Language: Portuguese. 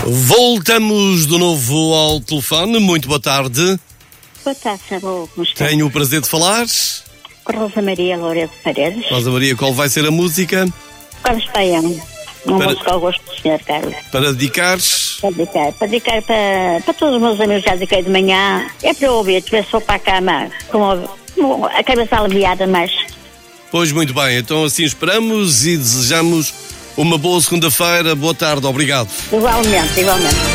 Voltamos de novo ao telefone. Muito boa tarde. Boa tarde, Samuel. Como está? Tenho o prazer de falar. Com Rosa Maria Loureiro de Paredes. Rosa Maria, qual vai ser a música? Carlos Paião. Uma música ao gosto do Sr. Carlos. Para dedicares? Para dedicar para todos os meus amigos, já dediquei de manhã. É para eu ouvir, se for para a cama, com a cabeça aliviada, mas... Pois, muito bem. Então assim esperamos e desejamos uma boa segunda-feira. Boa tarde. Obrigado. Igualmente.